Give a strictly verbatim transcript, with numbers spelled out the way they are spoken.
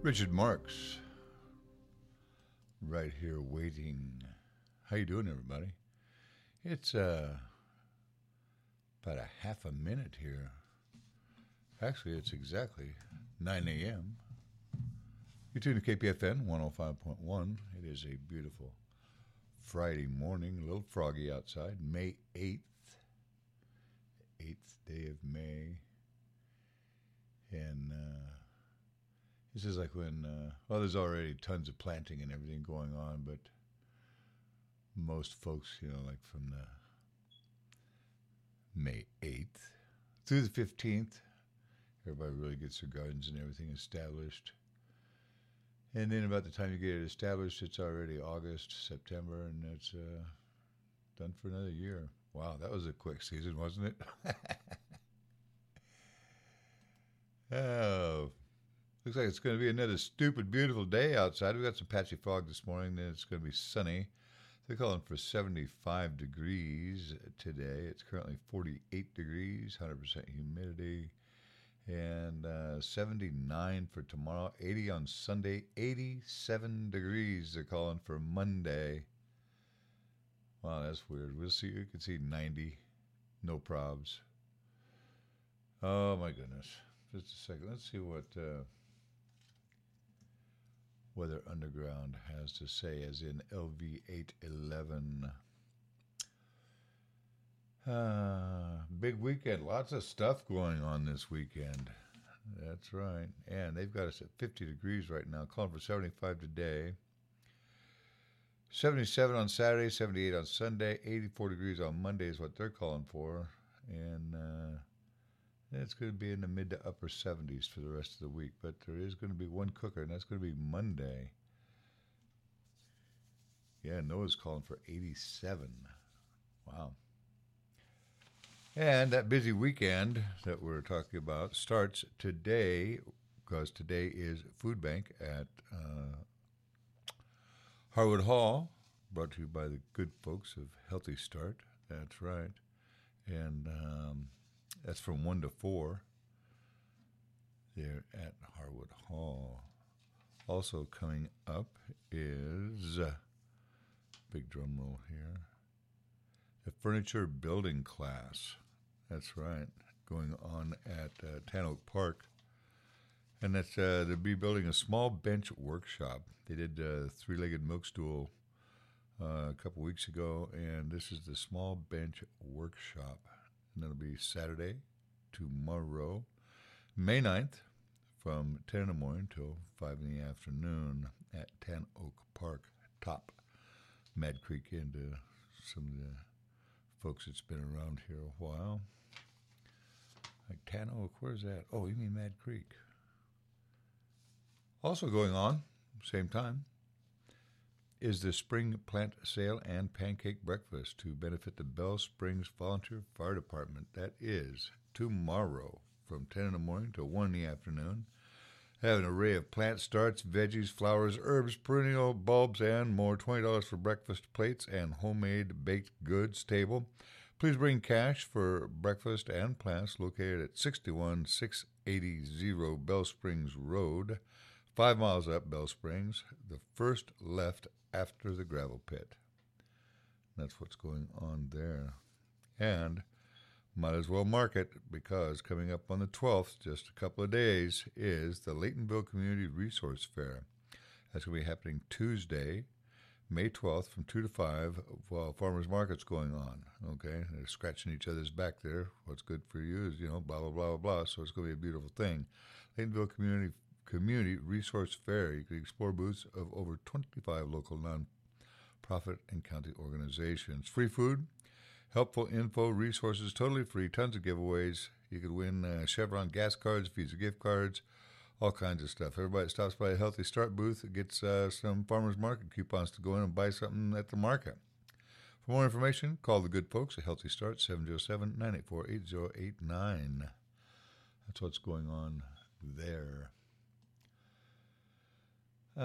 Richard Marks, right here waiting. How you doing, everybody? It's uh, about a half a minute here. Actually, it's exactly nine a.m. You're tuned to K P F N one oh five point one. It is a beautiful Friday morning, a little froggy outside, May eighth, eighth day of May. And uh, this is like when, uh, well, there's already tons of planting and everything going on, but most folks, you know, like from the May eighth through the fifteenth, everybody really gets their gardens and everything established. And then about the time you get it established, it's already August, September, and it's uh, done for another year. Wow, that was a quick season, wasn't it? Oh, looks like it's going to be another stupid, beautiful day outside. We got some patchy fog this morning, then it's going to be sunny. They're calling for seventy-five degrees today. It's currently forty-eight degrees, one hundred percent humidity, and uh, seventy-nine for tomorrow, eighty on Sunday, eighty-seven degrees they're calling for Monday. Wow, that's weird. We'll see. You can see ninety, no probs. Oh, my goodness. Just a second. Let's see what uh, Weather Underground has to say, as in L V eight eleven. Uh, big weekend. Lots of stuff going on this weekend. That's right. And they've got us at fifty degrees right now, calling for seventy-five today. seventy-seven on Saturday, seventy-eight on Sunday, eighty-four degrees on Monday is what they're calling for. And uh, it's going to be in the mid to upper seventies for the rest of the week. But there is going to be one cooker, and that's going to be Monday. Yeah, Noah's calling for eighty-seven. Wow. And that busy weekend that we're talking about starts today, because today is Food Bank at uh, Harwood Hall, brought to you by the good folks of Healthy Start. That's right. And um, that's from one to four there at Harwood Hall. Also coming up is, uh, big drum roll here, the furniture building class. That's right, going on at uh, Tan Oak Park. And that's, uh, they'll be building a small bench workshop. They did a three-legged milk stool uh, a couple weeks ago, and this is the small bench workshop. And that'll be Saturday, tomorrow, May ninth, from ten in the morning till five in the afternoon at Tan Oak Park, top Mad Creek, and uh, some of the folks that's been around here a while. Like Tan Oak, where's that? Oh, you mean Mad Creek. Also going on, same time, is the Spring Plant Sale and Pancake Breakfast to benefit the Bell Springs Volunteer Fire Department. That is tomorrow from ten in the morning till one in the afternoon. Have an array of plant starts, veggies, flowers, herbs, perennial bulbs, and more. twenty dollars for breakfast plates and homemade baked goods table. Please bring cash for breakfast and plants located at sixty-one six eighty Bell Springs Road, five miles up Bell Springs, the first left after the gravel pit. That's what's going on there. And might as well mark it, because coming up on the twelfth, just a couple of days, is the Laytonville Community Resource Fair. That's going to be happening Tuesday, May twelfth, from two to five, while farmers market's going on. Okay, they're scratching each other's back there. What's good for you is, you know, blah, blah, blah, blah, blah. So it's going to be a beautiful thing. Laytonville Community Community Resource Fair. You can explore booths of over twenty-five local non-profit and county organizations. Free food, helpful info, resources, totally free, tons of giveaways. You could win uh, Chevron gas cards, Visa gift cards, all kinds of stuff. Everybody that stops by a Healthy Start booth gets uh, some farmers market coupons to go in and buy something at the market. For more information, call the good folks at Healthy Start, seven oh seven, nine eight four, eight oh eight nine. That's what's going on there.